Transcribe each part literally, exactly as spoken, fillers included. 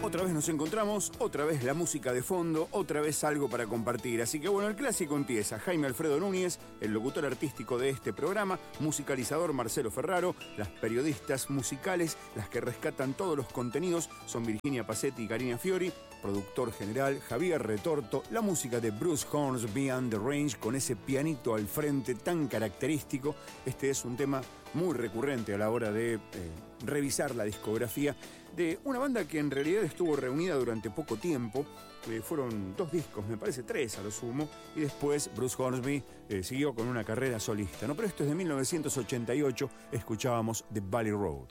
Otra vez nos encontramos, otra vez la música de fondo, otra vez algo para compartir. Así que bueno, el clásico empieza. Jaime Alfredo Núñez, el locutor artístico de este programa, musicalizador Marcelo Ferraro, las periodistas musicales, las que rescatan todos los contenidos, son Virginia Pacetti y Karina Fiori, productor general Javier Retorto, la música de Bruce Horns, Beyond the Range, con ese pianito al frente tan característico. Este es un tema muy recurrente a la hora de eh, revisar la discografía de una banda que en realidad estuvo reunida durante poco tiempo. Eh, fueron dos discos, me parece tres a lo sumo, y después Bruce Hornsby eh, siguió con una carrera solista, ¿no? Pero esto es de mil novecientos ochenta y ocho, escuchábamos The Valley Road.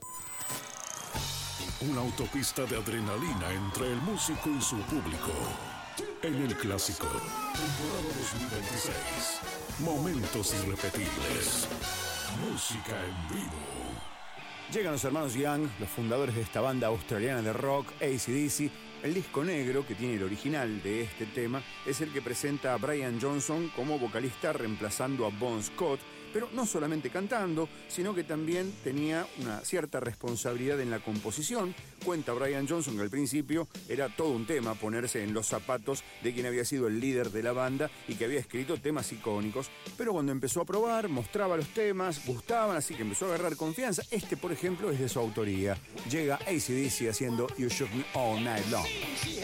Una autopista de adrenalina entre el músico y su público. En el clásico, temporada dos mil veintiséis. Momentos irrepetibles. Música en vivo. Llegan los hermanos Young, los fundadores de esta banda australiana de rock, A C D C. El disco negro, que tiene el original de este tema, es el que presenta a Brian Johnson como vocalista reemplazando a Bon Scott, pero no solamente cantando, sino que también tenía una cierta responsabilidad en la composición. Cuenta Brian Johnson que al principio era todo un tema ponerse en los zapatos de quien había sido el líder de la banda y que había escrito temas icónicos, pero cuando empezó a probar, mostraba los temas, gustaban, así que empezó a agarrar confianza. Este, por ejemplo, es de su autoría. Llega A C D C haciendo You Shook Me All Night Long.